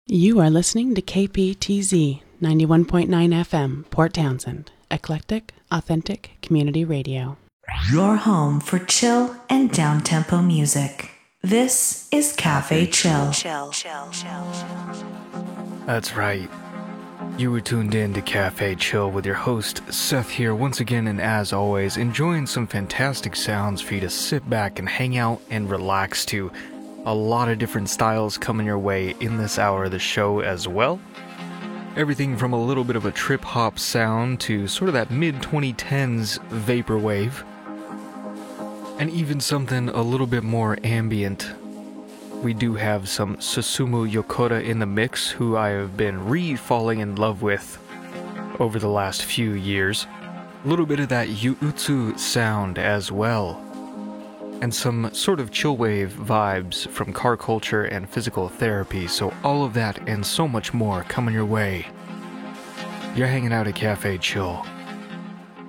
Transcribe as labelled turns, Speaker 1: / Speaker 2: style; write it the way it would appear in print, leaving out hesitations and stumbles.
Speaker 1: You are listening to KPTZ 91.9 FM, Port Townsend. Eclectic, authentic community radio.
Speaker 2: Your home for chill and down-tempo music. This is Cafe Chill.
Speaker 3: That's right. You were tuned in to Cafe Chill with your host, Seth here once again, and as always, enjoying some fantastic sounds for you to sit back and hang out and relax to. A lot of different styles coming your way in this hour of the show as well. Everything from a little bit of a trip-hop sound to sort of that mid-2010s vaporwave. And even something a little bit more ambient. We do have some Susumu Yokota in the mix, who I have been falling in love with over the last few years. A little bit of that Yuutsu sound as well. And some sort of chillwave vibes from car culture and physical therapy, so all of that and so much more coming your way. You're hanging out at Cafe Chill.